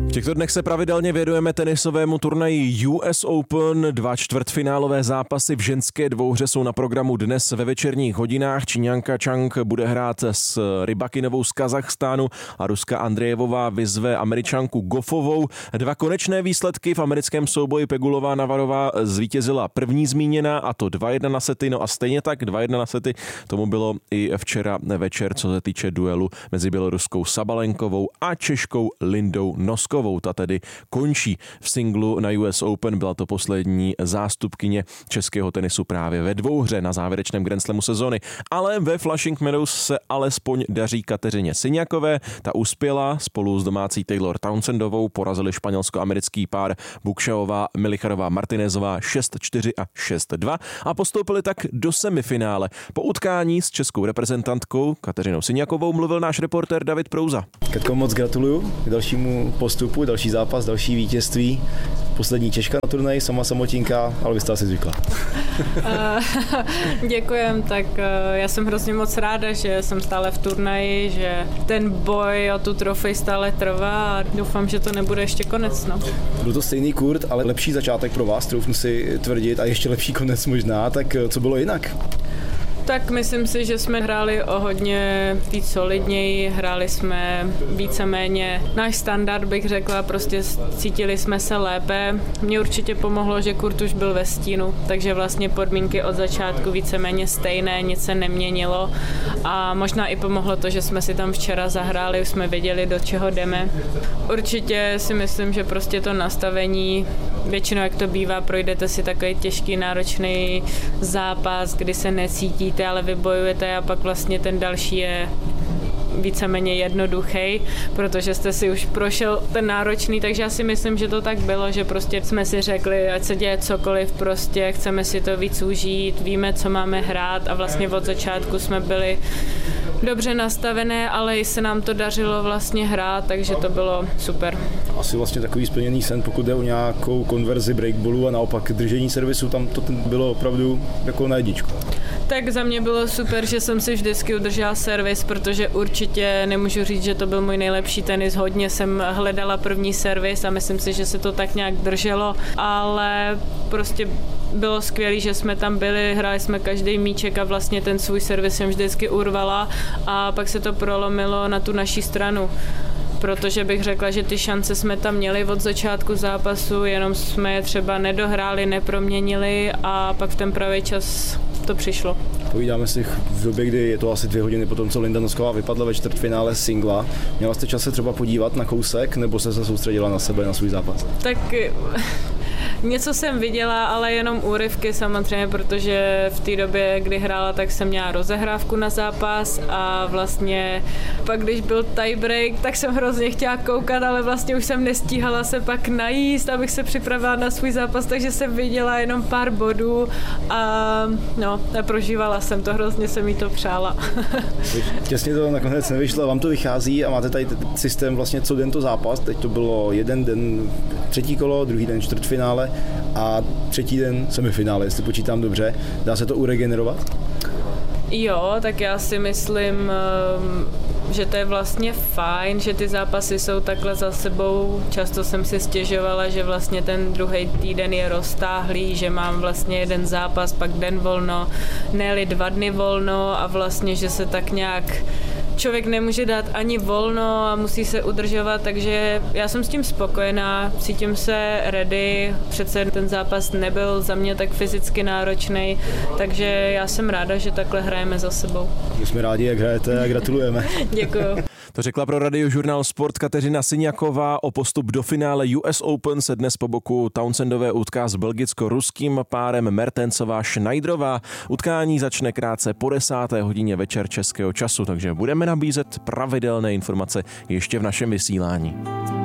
V těchto dnech se pravidelně věnujeme tenisovému turnaji US Open. 2 čtvrtfinálové zápasy v ženské dvouhře jsou na programu dnes ve večerních hodinách. Číňanka Chang bude hrát s Rybakinovou z Kazachstánu a Ruska Andrejevová vyzve Američanku Goffovou. 2 konečné výsledky v americkém souboji Pegulová Navarová zvítězila první zmíněná, a to 2-1 na sety, no a stejně tak 2-1 na sety tomu bylo i včera večer, co se týče duelu mezi běloruskou Sabalenkovou a Češkou Lindou Noskovou. Ta tedy končí v singlu na US Open, byla to poslední zástupkyně českého tenisu právě ve dvouhře na závěrečném Grand Slamu sezony. Ale ve Flushing Meadows se alespoň daří Kateřině Syňakové, ta uspěla, spolu s domácí Taylor Townsendovou porazili španělsko-americký pár Bukšaová, Milicharová, Martinezová 6-4 a 6-2 a postoupili tak do semifinále. Po utkání s českou reprezentantkou Kateřinou Syňakovou mluvil náš reportér David Prouza. Katko, moc gratuluju k dalšímu postupu, další zápas, další vítězství. Poslední Češka na turnaji, sama samotinka, ale vy jste asi zvykla. Děkujem, tak já jsem hrozně moc ráda, že jsem stále v turnaji, že ten boj o tu trofej stále trvá a doufám, že to nebude ještě konec. No. Byl to stejný kurt, ale lepší začátek pro vás, troufnu si tvrdit, a ještě lepší konec možná, tak co bylo jinak? Tak myslím si, že jsme hráli o hodně víc solidněji, hráli jsme víceméně náš standard, bych řekla, prostě cítili jsme se lépe. Mně určitě pomohlo, že kurt už byl ve stínu, takže vlastně podmínky od začátku víceméně stejné, nic se neměnilo a možná i pomohlo to, že jsme si tam včera zahráli, už jsme věděli, do čeho jdeme. Určitě si myslím, že prostě to nastavení, většinou jak to bývá, projdete si takový těžký, náročný zápas, kdy se necítíte, ale vy bojujete a pak vlastně ten další je víceméně jednoduchý, protože jste si už prošel ten náročný, takže já si myslím, že to tak bylo, že prostě jsme si řekli, ať se děje cokoliv, prostě chceme si to víc užít, víme, co máme hrát a vlastně od začátku jsme byli dobře nastavené, ale i se nám to dařilo vlastně hrát, takže to bylo super. Asi vlastně takový splněný sen, pokud jde o nějakou konverzi breakballu a naopak držení servisu, tam to bylo opravdu jako na jedničku. Tak za mě bylo super, že jsem si vždycky udržela servis, protože určitě nemůžu říct, že to byl můj nejlepší tenis. Hodně jsem hledala první servis a myslím si, že se to tak nějak drželo, ale prostě bylo skvělé, že jsme tam byli, hráli jsme každý míček a vlastně ten svůj servis jsem vždycky urvala a pak se to prolomilo na tu naší stranu. Protože bych řekla, že ty šance jsme tam měli od začátku zápasu, jenom jsme je třeba nedohráli, neproměnili a pak v ten pravý čas to přišlo. Povídáme si v době, kdy je to asi 2 hodiny po tom, co Linda Nosková vypadla ve čtvrtfinále singla. Měla jste čas se třeba podívat na kousek, nebo se soustředila na sebe, na svůj zápas? Tak něco jsem viděla, ale jenom úryvky samozřejmě, protože v té době, kdy hrála, tak jsem měla rozehrávku na zápas a vlastně pak, když byl tiebreak, tak jsem hrozně chtěla koukat, ale vlastně už jsem nestíhala se pak najíst, abych se připravila na svůj zápas, takže jsem viděla jenom pár bodů a prožívala jsem to, hrozně jsem jí to přála. Těsně to nakonec nevyšlo, vám to vychází a máte tady systém vlastně co den to zápas, teď to bylo jeden den třetí kolo, druhý den čtvrtfinále a třetí den semifinále, jestli počítám dobře. Dá se to uregenerovat? Jo, tak já si myslím, že to je vlastně fajn, že ty zápasy jsou takhle za sebou. Často jsem si stěžovala, že vlastně ten druhý týden je roztáhlý, že mám vlastně jeden zápas, pak den volno, ne-li 2 dny volno a vlastně, že se tak nějak člověk nemůže dát ani volno a musí se udržovat, takže já jsem s tím spokojená, cítím se ready, přece ten zápas nebyl za mě tak fyzicky náročný, takže já jsem ráda, že takhle hrajeme za sebou. My jsme rádi, jak hrajete a gratulujeme. Děkuju. To řekla pro Radiožurnál Sport Kateřina Syňaková. O postup do finále US Open se dnes po boku Townsendové utká s belgicko-ruským párem Mertensová-Schneiderová. Utkání začne krátce po 10. hodině večer českého času, takže budeme nabízet pravidelné informace ještě v našem vysílání.